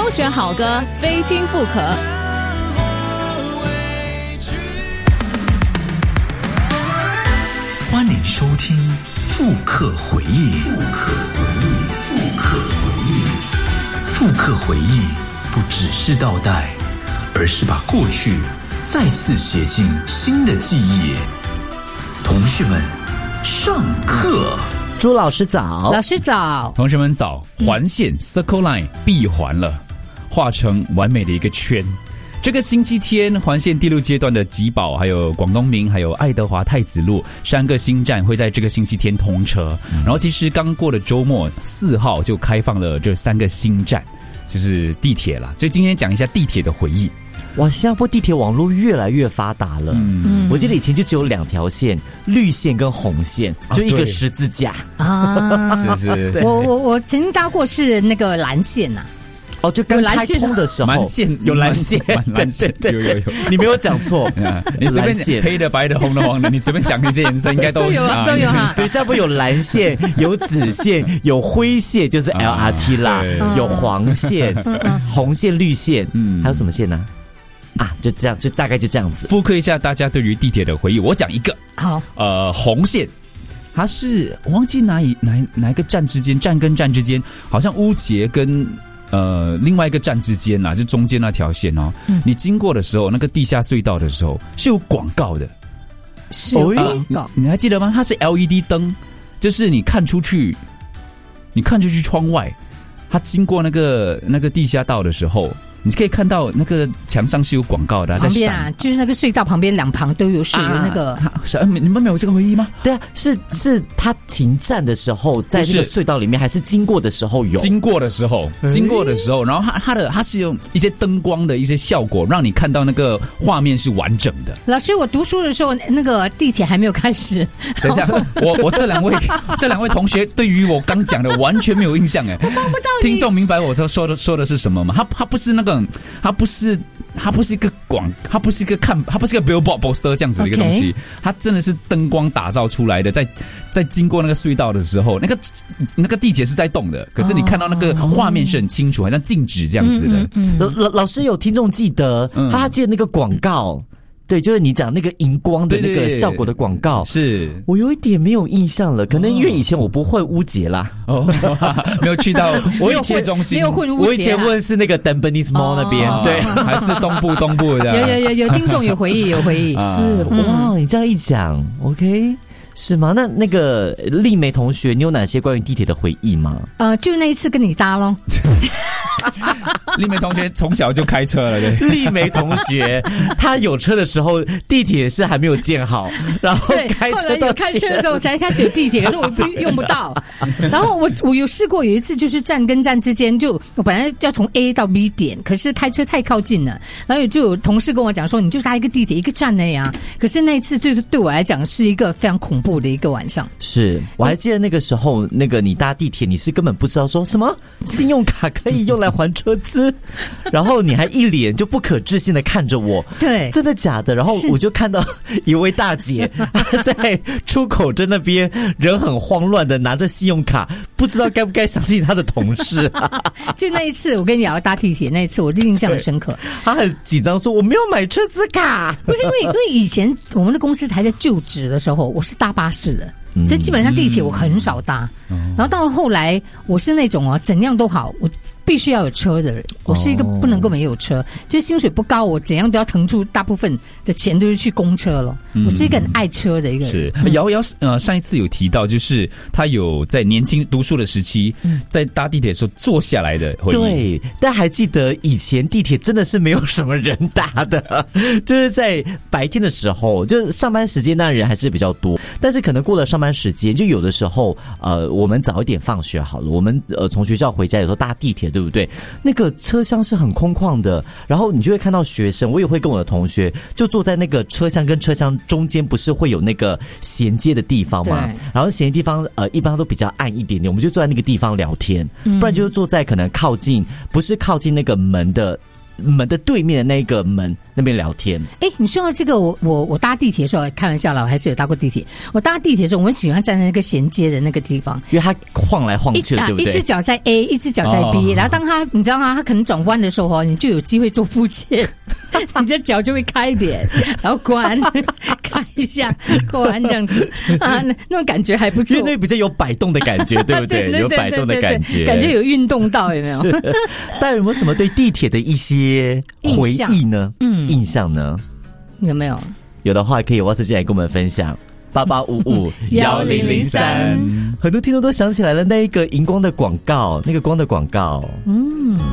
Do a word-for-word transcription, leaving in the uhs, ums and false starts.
优选好歌，非听不可。 欢迎收听复刻回忆。复刻回忆，复刻回忆，复刻回忆，不只是倒带，而是把过去再次写进新的记忆。同学们，上课。 朱老师早， 老师早， 同学们早。环线 Circle Line 闭环了，画成完美的一个圈。这个星期天，环线第六阶段的吉宝、还有广东明、还有爱德华太子路三个新站会在这个星期天通车。然后其实刚过的周末四号就开放了这三个新站，就是地铁啦。所以今天讲一下地铁的回忆。 哇，新加坡地铁网络越来越发达了。嗯，我记得以前就只有两条线，绿线跟红线，就一个十字架啊。 是是， 我我我曾经搭过是那个蓝线呐、啊。 哦，就刚开通的时候， 蓝线有蓝线， 蓝线有有有， 你没有讲错。 你随便讲黑的、白的、红的、黄的，你随便讲这些颜色应该都都有啊，都有哈。 对，下不有蓝线，有紫线，有灰线，就是 L R T 啦，有黄线、红线、绿线，嗯，还有什么线呢？啊，就这样，就大概就这样子。 复刻一下大家对于地铁的回忆，我讲一个。 好， 呃，红线。它是我忘记哪一哪哪一个站之间，站跟站之间，好像乌节跟呃另外一个站之间啊，就中间那条线哦。嗯、你经过的时候，那个地下隧道的时候是有广告的， 是有广告、 呃你。你还记得吗？它是 L E D 灯，就是你看出去，你看出去窗外，它经过那个那个地下道的时候。你可以看到那个墙上是有广告的、啊， 旁边啊，就是那个隧道旁边两旁都有是有那个、啊啊。你们没有这个回忆吗？ 对啊，是是他停站的时候，在那个隧道里面，还是经过的时候有？ 经过的时候，经过的时候，然后它它的它是用一些灯光的一些效果，让你看到那个画面是完整的。 老师，我读书的时候，那个地铁还没有开始。 等一下，我我这两位这两位同学对于我刚讲的完全没有印象哎， 我帮不到你。 听众明白我说说的说的是什么吗？他他不是那个。它不是，它不是一个广，它不是一个看，它不是一个 billboard poster 这样子的一个东西， okay. 它真的是灯光打造出来的。在在经过那个隧道的时候，那个那个地铁是在动的，可是你看到那个画面是很清楚，好像静止这样子的。 嗯嗯嗯、 老老师有听众记得，嗯、他记得那个广告。对，就是你讲那个荧光的那个效果的广告， 是我有一点没有印象了，可能因为以前我不会乌节啦， 哦，没有去到我以前中心， 没有混乌节、啊。 我以前问是那个 Tampines Mall 那边，哦、对， 还是东部东部的。 有有有有听众有回忆有回忆， 是哇，你这样一讲 ，OK。是吗？那那个丽梅同学，你有哪些关于地铁的回忆吗？ 呃，就那一次跟你搭咯。 丽梅同学从小就开车了，对。 丽梅同学，她有车的时候，地铁是还没有建好，然后开车到有开车的时候才开始有地铁，可是我用不到。然后我我有试过有一次，就是站跟站之间，就我本来要从 A 到 B 点，可是开车太靠近了，然后就有同事跟我讲说，你就搭一个地铁一个站内啊。可是那一次对对我来讲是一个非常恐怖的一个晚上。 是，我还记得那个时候，那个你搭地铁，你是根本不知道说什么信用卡可以用来还车资，然后你还一脸就不可置信的看着我， 对， 真的假的？然后我就看到一位大姐在出口站那边，人很慌乱的拿着信用卡，不知道该不该相信他的同事、啊。 就那一次，我跟你聊搭地铁那一次，我就印象很深刻。 他很紧张说：“我没有买车资卡。” 不是因为因为以前我们的公司还在就职的时候，我是搭巴士的。所以基本上地铁我很少搭，嗯、然后到了后来，我是那种哦，怎样都好，我必须要有车的人。我是一个不能够没有车，哦、就是薪水不高，我怎样都要腾出大部分的钱都是去公车了。嗯、我是一个很爱车的一个人。 是瑶瑶、嗯、呃，上一次有提到，就是他有在年轻读书的时期，嗯、在搭地铁的时候坐下来的回忆。 对，但还记得以前地铁真的是没有什么人搭的，就是在白天的时候，就是上班时间当然人还是比较多，但是可能过了上班时间，就有的时候，呃，我们早一点放学好了，我们呃从学校回家有时候搭地铁，对不对？那个车厢是很空旷的，然后你就会看到学生，我也会跟我的同学就坐在那个车厢跟车厢中间，不是会有那个衔接的地方吗？然后衔接地方呃一般都比较暗一点点，我们就坐在那个地方聊天，不然就是坐在可能靠近，不是靠近那个门的门的对面的那个门那边聊天。 哎，你说到这个，我我我搭地铁的时候，开玩笑啦，我还是有搭过地铁。我搭地铁的时候，我很喜欢站在那个衔接的那个地方， 因为它晃来晃去的，对不对？ 一只脚在 A， 一只脚在 B，、哦、然后当他你知道吗？他可能转弯的时候，你就有机会做复健，你的脚就会开一点，然后关开一下，关这样子啊，那那种感觉还不错， 因为那比较有摆动的感觉，对不对？对对对对对对，有摆动的感觉， 感觉有运动到，有没有？ 大家有没有什么对地铁的一些回忆呢？嗯，印象呢？ 有没有？ 有的话可以 WhatsApp 进来跟我们分享。八八五五一零零三，很多听众都想起来了那一个荧光的广告，那个光的广告，嗯。